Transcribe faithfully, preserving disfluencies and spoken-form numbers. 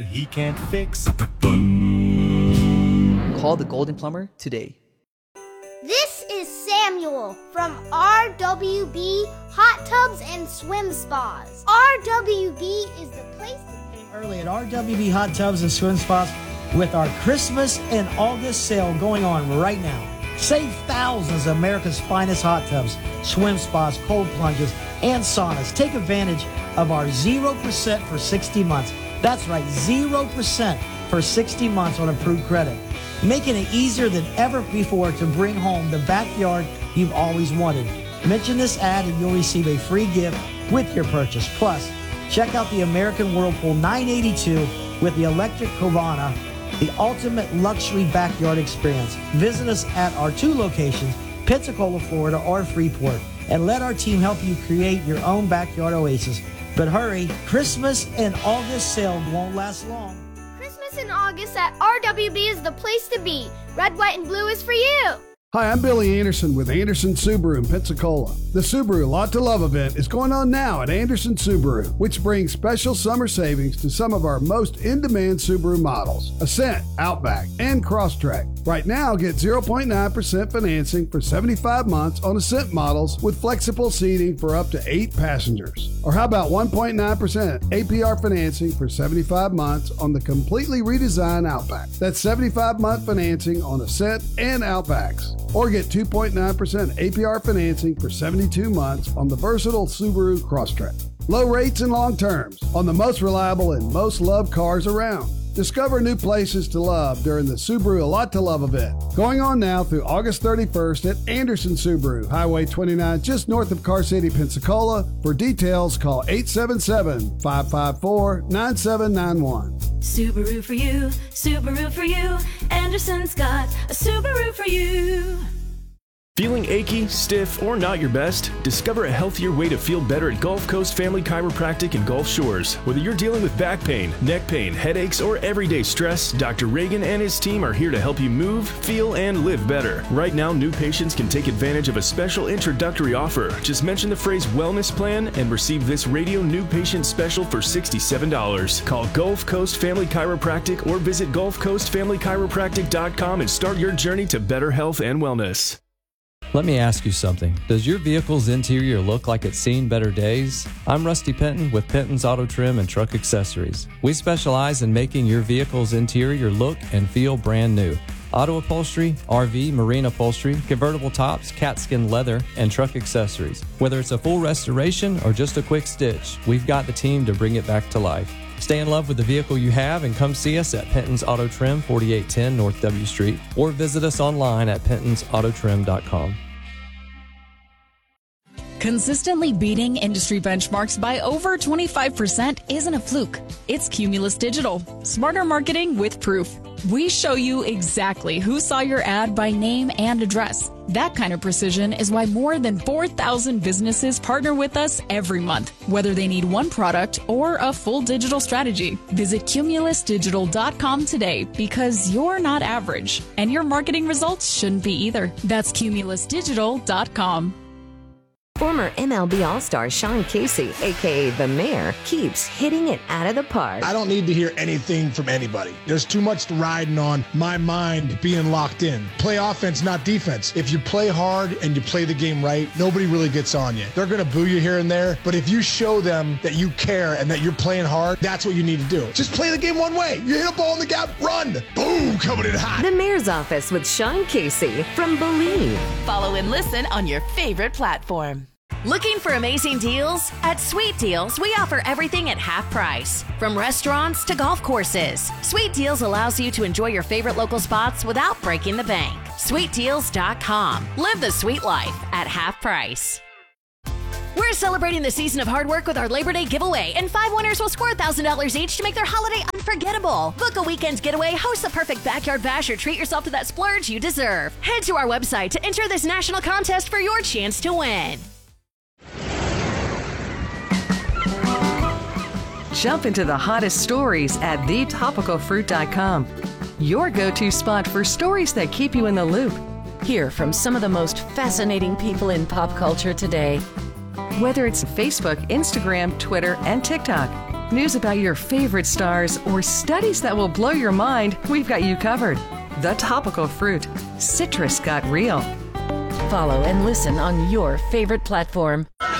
He can't fix. Call the Golden Plumber today. This is Samuel from R W B Hot Tubs and Swim Spas. R W B is the place to be. Early at R W B Hot Tubs and Swim Spas with our Christmas and August sale going on right now. Save thousands of America's finest hot tubs, swim spas, cold plunges, and saunas. Take advantage of our zero percent for sixty months. That's right, zero percent for sixty months on approved credit. Making it easier than ever before to bring home the backyard you've always wanted. Mention this ad and you'll receive a free gift with your purchase. Plus, check out the American Whirlpool nine eighty-two with the electric Cavana, the ultimate luxury backyard experience. Visit us at our two locations, Pensacola, Florida, or Freeport, and let our team help you create your own backyard oasis. But hurry, Christmas and August sale won't last long. Christmas in August at R W B is the place to be. Red, white, and blue is for you. Hi, I'm Billy Anderson with Anderson Subaru in Pensacola. The Subaru Lot to Love event is going on now at Anderson Subaru, which brings special summer savings to some of our most in-demand Subaru models, Ascent, Outback, and Crosstrek. Right now, get zero point nine percent financing for seventy-five months on Ascent models with flexible seating for up to eight passengers. Or how about one point nine percent A P R financing for seventy-five months on the completely redesigned Outback. That's seventy-five month financing on Ascent and Outbacks. Or get two point nine percent A P R financing for seventy-two months on the versatile Subaru Crosstrek. Low rates and long terms on the most reliable and most loved cars around. Discover new places to love during the Subaru A Lot to Love event. Going on now through August thirty-first at Anderson Subaru, Highway twenty-nine, just north of Car City, Pensacola. For details, call eight seven seven, five five four, nine seven nine one. Subaru for you, Subaru for you. Anderson's got a Subaru for you. Feeling achy, stiff, or not your best? Discover a healthier way to feel better at Gulf Coast Family Chiropractic in Gulf Shores. Whether you're dealing with back pain, neck pain, headaches, or everyday stress, Doctor Reagan and his team are here to help you move, feel, and live better. Right now, new patients can take advantage of a special introductory offer. Just mention the phrase Wellness Plan and receive this radio new patient special for sixty-seven dollars. Call Gulf Coast Family Chiropractic or visit gulf coast family chiropractic dot com and start your journey to better health and wellness. Let me ask you something. Does your vehicle's interior look like it's seen better days? I'm Rusty Penton with Penton's Auto Trim and Truck Accessories. We specialize in making your vehicle's interior look and feel brand new. Auto upholstery, R V, marine upholstery, convertible tops, catskin leather, and truck accessories. Whether it's a full restoration or just a quick stitch, we've got the team to bring it back to life. Stay in love with the vehicle you have and come see us at Penton's Auto Trim, forty-eight ten North W Street, or visit us online at pentons auto trim dot com. Consistently beating industry benchmarks by over twenty-five percent isn't a fluke. It's Cumulus Digital. Smarter marketing with proof. We show you exactly who saw your ad by name and address. That kind of precision is why more than four thousand businesses partner with us every month, whether they need one product or a full digital strategy. Visit cumulus digital dot com today because you're not average, and your marketing results shouldn't be either. That's cumulus digital dot com. Former M L B All-Star Sean Casey, a k a. The Mayor, keeps hitting it out of the park. I don't need to hear anything from anybody. There's too much riding on my mind being locked in. Play offense, not defense. If you play hard and you play the game right, nobody really gets on you. They're going to boo you here and there, but if you show them that you care and that you're playing hard, that's what you need to do. Just play the game one way. You hit a ball in the gap, run. Boom, coming in hot. The Mayor's Office with Sean Casey from Believe. Follow and listen on your favorite platform. Looking for amazing deals? At Sweet Deals, we offer everything at half price. From restaurants to golf courses, Sweet Deals allows you to enjoy your favorite local spots without breaking the bank. sweet deals dot com. Live the sweet life at half price. We're celebrating the season of hard work with our Labor Day giveaway, and five winners will score one thousand dollars each to make their holiday unforgettable. Book a weekend getaway, host the perfect backyard bash, or treat yourself to that splurge you deserve. Head to our website to enter this national contest for your chance to win. Jump into the hottest stories at the topical fruit dot com. Your go-to spot for stories that keep you in the loop. Hear from some of the most fascinating people in pop culture today. Whether it's Facebook, Instagram, Twitter, and TikTok, news about your favorite stars, or studies that will blow your mind, we've got you covered. The Topical Fruit. Citrus got real. Follow and listen on your favorite platform.